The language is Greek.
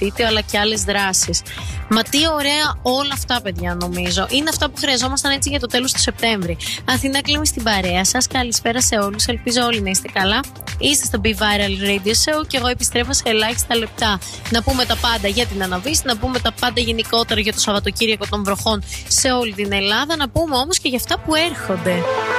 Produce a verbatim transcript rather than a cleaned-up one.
City, αλλά και άλλες δράσεις. Μα τι ωραία όλα αυτά, παιδιά, νομίζω. Είναι αυτά που χρειαζόμασταν έτσι για το τέλος του Σεπτέμβρη. Αθηνά Κλίμη στην παρέα σας. Καλησπέρα σε όλους. Ελπίζω όλοι να είστε καλά. Είστε στο Be Viral Radio Show και εγώ επιστρέφω σε ελάχιστα λεπτά. Να πούμε τα πάντα για την Αναβίση, να πούμε τα πάντα γενικότερα για το Σαββατοκύριακο των βροχών σε όλη την Ελλάδα, να πούμε όμως και για αυτά που έρχονται.